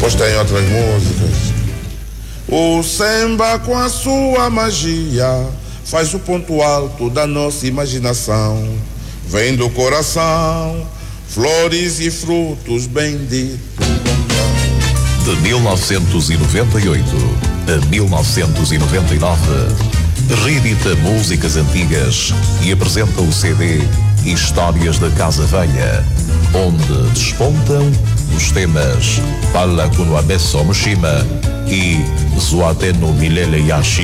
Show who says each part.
Speaker 1: Depois tem outras músicas. O samba com a sua magia faz o ponto alto da nossa imaginação. Vem do coração, flores e frutos benditos.
Speaker 2: De 1998 a 1999, reedita músicas antigas e apresenta o CD Histórias da Casa Velha, onde despontam os temas Fala Kuno Abesso Mushima e Zuate no Milele Yashi.